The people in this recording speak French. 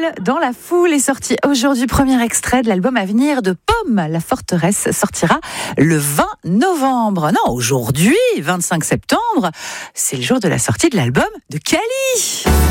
Seul dans la foule est sorti aujourd'hui, premier extrait de l'album à venir de Pomme. La Forteresse sortira le 20 novembre. Non, aujourd'hui, 25 septembre, c'est le jour de la sortie de l'album de Kali.